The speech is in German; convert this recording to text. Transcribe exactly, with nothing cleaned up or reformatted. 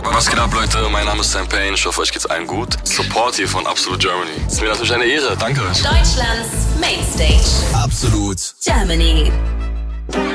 Was geht ab, Leute? Mein Name ist Sam Payne. Ich hoffe, euch geht's allen gut. Support hier von Absolute Germany. Es ist mir natürlich eine Ehre. Danke euch. Deutschlands Mainstage. Absolut Germany.